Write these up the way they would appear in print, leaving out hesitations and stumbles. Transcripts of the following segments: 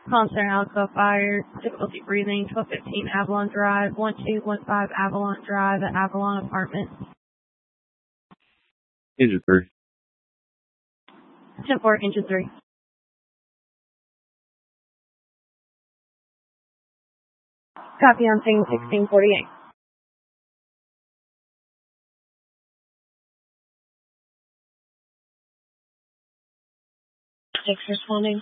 Concern Alcoa Fire, difficulty breathing, 1215 Avalon Drive, 1215 Avalon Drive at Avalon Apartments. Engine 3. 10-4, engine 3. Copy on scene 1648. Six responding.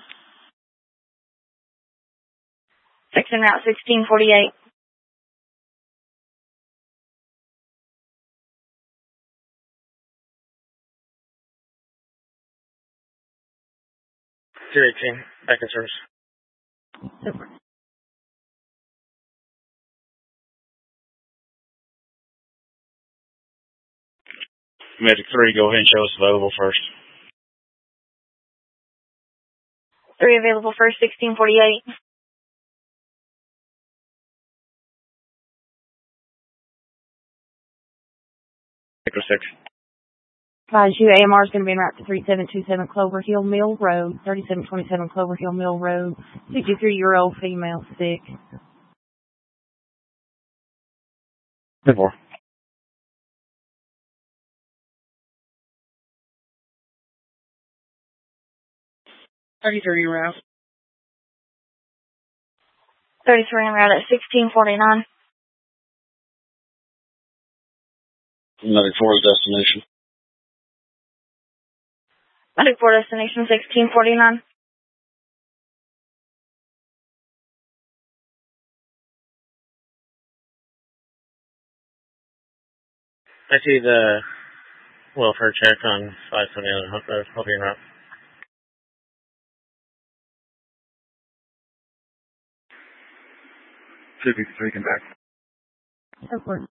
Six en route 1648. Back in service. Super. Magic 3, go ahead and show us available first. 3 available first, 1648. Echo 6. Advise you, AMR is going to be en route to 3727 Clover Hill Mill Road, 3727 Clover Hill Mill Road, 63-year-old female, sick. 10-4. Thirty-three route. 33 en route at 1649. Medic 4 destination. Medic 4 destination 1649. I see the welfare check on 579 Hope en route. Civic 3 can back. Super.